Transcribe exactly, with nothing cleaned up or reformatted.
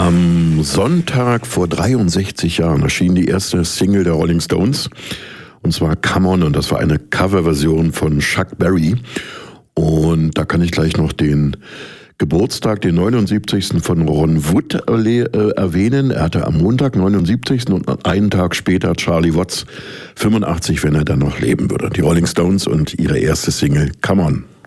Am Sonntag vor dreiundsechzig Jahren erschien die erste Single der Rolling Stones, und zwar Come On, und das war eine Coverversion von Chuck Berry. Und da kann ich gleich noch den Geburtstag, den neunundsiebzigsten von Ron Wood erle- äh, erwähnen. Er hatte am Montag neunundsiebzigsten und einen Tag später Charlie Watts, fünfundachtzig, wenn er dann noch leben würde. Die Rolling Stones und ihre erste Single Come On.